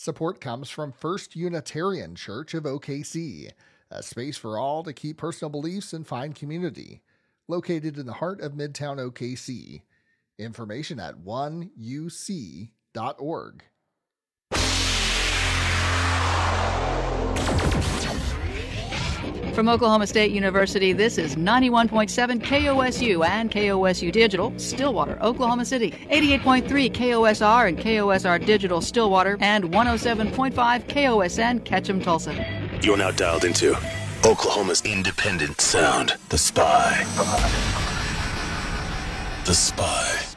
Support comes from First Unitarian Church of OKC, a space for all to keep personal beliefs and find community. Located in the heart of Midtown OKC. Information at oneuc.org. From Oklahoma State University, this is 91.7 KOSU and KOSU Digital, Stillwater, Oklahoma City, 88.3 KOSR and KOSR Digital, Stillwater, and 107.5 KOSN, Ketchum, Tulsa. You're now dialed into Oklahoma's independent sound, The Spy. The Spy.